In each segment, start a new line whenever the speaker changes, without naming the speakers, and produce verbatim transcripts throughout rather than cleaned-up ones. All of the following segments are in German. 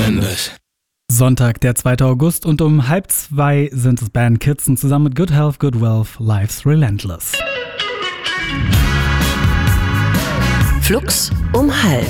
Relentless.
Sonntag, der zweite August und um halb zwei sind es Band Kitson zusammen mit Good Health, Good Wealth, Life's Relentless.
Flux um halb.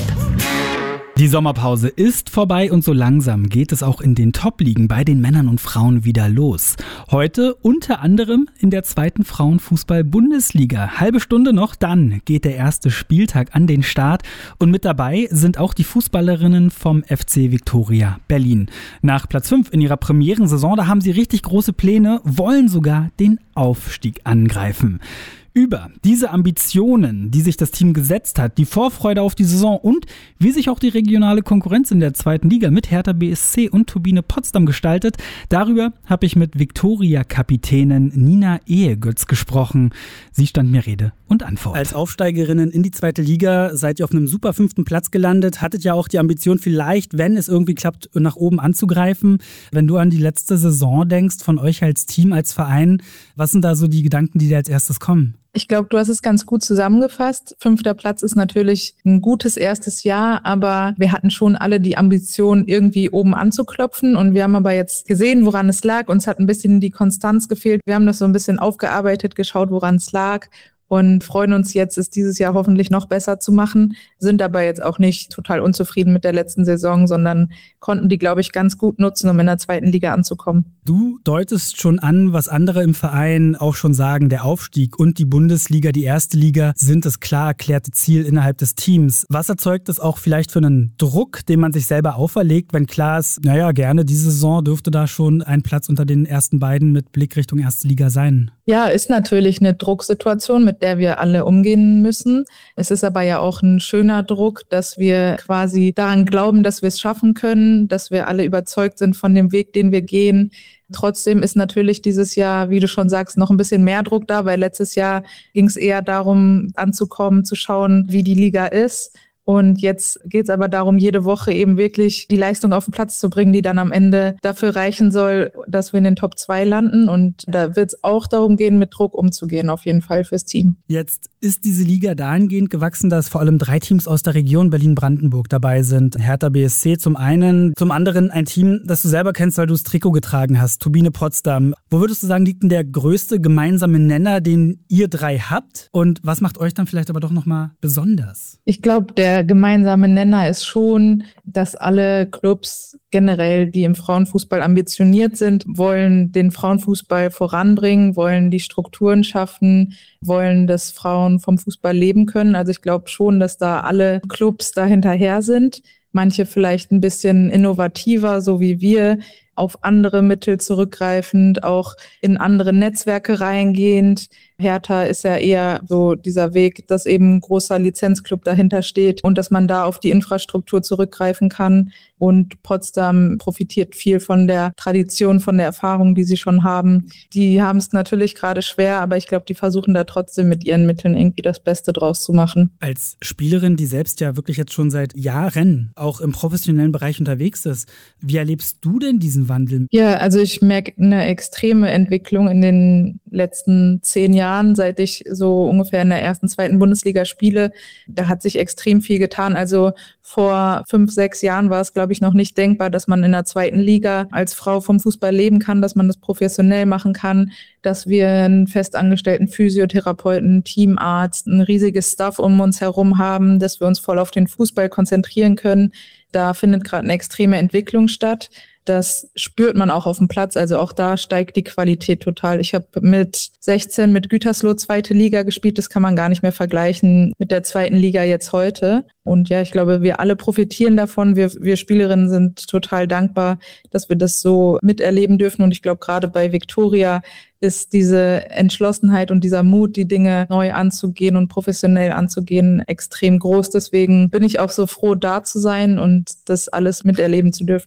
Die Sommerpause ist vorbei und so langsam geht es auch in den Top-Ligen bei den Männern und Frauen wieder los. Heute unter anderem in der zweiten Frauenfußball-Bundesliga. Halbe Stunde noch, dann geht der erste Spieltag an den Start und mit dabei sind auch die Fußballerinnen vom F C Viktoria Berlin. Nach Platz fünf in ihrer Premierensaison, da haben sie richtig große Pläne, wollen sogar den Aufstieg angreifen. Über diese Ambitionen, die sich das Team gesetzt hat, die Vorfreude auf die Saison und wie sich auch die regionale Konkurrenz in der zweiten Liga mit Hertha B S C und Turbine Potsdam gestaltet, darüber habe ich mit Viktoria-Kapitänin Nina Ehegötz gesprochen. Sie stand mir Rede und Antwort. Als Aufsteigerinnen in die zweite Liga seid ihr auf einem super fünften Platz gelandet, hattet ja auch die Ambition vielleicht, wenn es irgendwie klappt, nach oben anzugreifen. Wenn du an die letzte Saison denkst, von euch als Team, als Verein, was sind da so die Gedanken, die dir als erstes kommen?
Ich glaube, du hast es ganz gut zusammengefasst. Fünfter Platz ist natürlich ein gutes erstes Jahr, aber wir hatten schon alle die Ambition, irgendwie oben anzuklopfen. Und wir haben aber jetzt gesehen, woran es lag. Uns hat ein bisschen die Konstanz gefehlt. Wir haben das so ein bisschen aufgearbeitet, geschaut, woran es lag. Und freuen uns jetzt, es dieses Jahr hoffentlich noch besser zu machen, sind aber jetzt auch nicht total unzufrieden mit der letzten Saison, sondern konnten die, glaube ich, ganz gut nutzen, um in der zweiten Liga anzukommen.
Du deutest schon an, was andere im Verein auch schon sagen, der Aufstieg und die Bundesliga, die erste Liga, sind das klar erklärte Ziel innerhalb des Teams. Was erzeugt das auch vielleicht für einen Druck, den man sich selber auferlegt, wenn klar ist, naja, gerne, diese Saison dürfte da schon ein Platz unter den ersten beiden mit Blick Richtung erste Liga sein?
Ja, ist natürlich eine Drucksituation, mit der wir alle umgehen müssen. Es ist aber ja auch ein schöner Druck, dass wir quasi daran glauben, dass wir es schaffen können, dass wir alle überzeugt sind von dem Weg, den wir gehen. Trotzdem ist natürlich dieses Jahr, wie du schon sagst, noch ein bisschen mehr Druck da, weil letztes Jahr ging es eher darum, anzukommen, zu schauen, wie die Liga ist. Und jetzt geht es aber darum, jede Woche eben wirklich die Leistung auf den Platz zu bringen, die dann am Ende dafür reichen soll, dass wir in den Top zwei landen. Und da wird es auch darum gehen, mit Druck umzugehen, auf jeden Fall fürs Team.
Jetzt ist diese Liga dahingehend gewachsen, dass vor allem drei Teams aus der Region Berlin-Brandenburg dabei sind. Hertha B S C zum einen, zum anderen ein Team, das du selber kennst, weil du das Trikot getragen hast, Turbine Potsdam. Wo würdest du sagen, liegt denn der größte gemeinsame Nenner, den ihr drei habt? Und was macht euch dann vielleicht aber doch nochmal besonders?
Ich glaube, der Der gemeinsame Nenner ist schon, dass alle Clubs generell, die im Frauenfußball ambitioniert sind, wollen den Frauenfußball voranbringen, wollen die Strukturen schaffen, wollen, dass Frauen vom Fußball leben können. Also ich glaube schon, dass da alle Clubs da hinterher sind. Manche vielleicht ein bisschen innovativer, so wie wir, auf andere Mittel zurückgreifend, auch in andere Netzwerke reingehend. Hertha ist ja eher so dieser Weg, dass eben ein großer Lizenzclub dahinter steht und dass man da auf die Infrastruktur zurückgreifen kann. Und Potsdam profitiert viel von der Tradition, von der Erfahrung, die sie schon haben. Die haben es natürlich gerade schwer, aber ich glaube, die versuchen da trotzdem mit ihren Mitteln irgendwie das Beste draus zu machen.
Als Spielerin, die selbst ja wirklich jetzt schon seit Jahren auch im professionellen Bereich unterwegs ist, wie erlebst du denn diesen Wandel?
Ja, also ich merke eine extreme Entwicklung in den letzten zehn Jahren, seit ich so ungefähr in der ersten, zweiten Bundesliga spiele. Da hat sich extrem viel getan. Also vor fünf, sechs Jahren war es, glaube ich, noch nicht denkbar, dass man in der zweiten Liga als Frau vom Fußball leben kann, dass man das professionell machen kann, dass wir einen festangestellten Physiotherapeuten, Teamarzt, ein riesiges Staff um uns herum haben, dass wir uns voll auf den Fußball konzentrieren können. Da findet gerade eine extreme Entwicklung statt. Das spürt man auch auf dem Platz, also auch da steigt die Qualität total. Ich habe mit sechzehn mit Gütersloh zweite Liga gespielt, das kann man gar nicht mehr vergleichen mit der zweiten Liga jetzt heute. Und ja, ich glaube, wir alle profitieren davon. Wir, wir Spielerinnen sind total dankbar, dass wir das so miterleben dürfen. Und ich glaube, gerade bei Viktoria ist diese Entschlossenheit und dieser Mut, die Dinge neu anzugehen und professionell anzugehen, extrem groß. Deswegen bin ich auch so froh, da zu sein und das alles miterleben zu dürfen.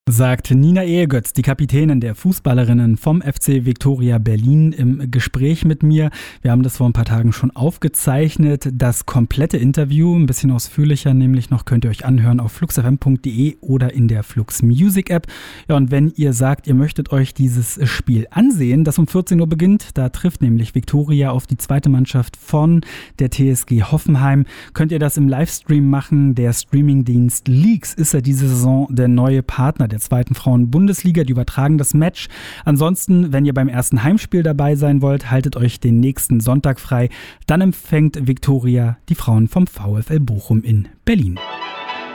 Sagt Nina Ehrgötz, die Kapitänin der Fußballerinnen vom F C Viktoria Berlin, im Gespräch mit mir. Wir haben das vor ein paar Tagen schon aufgezeichnet. Das komplette Interview, ein bisschen ausführlicher nämlich noch, könnt ihr euch anhören auf flux f m punkt d e oder in der Flux Music App. Ja, und wenn ihr sagt, ihr möchtet euch dieses Spiel ansehen, das um vierzehn Uhr beginnt, da trifft nämlich Viktoria auf die zweite Mannschaft von der T S G Hoffenheim, könnt ihr das im Livestream machen. Der Streamingdienst Leaks ist ja diese Saison der neue Partner der zweiten Frauen-Bundesliga. Die übertragen das Match. Ansonsten, wenn ihr beim ersten Heimspiel dabei sein wollt, haltet euch den nächsten Sonntag frei. Dann empfängt Viktoria die Frauen vom VfL Bochum in Berlin.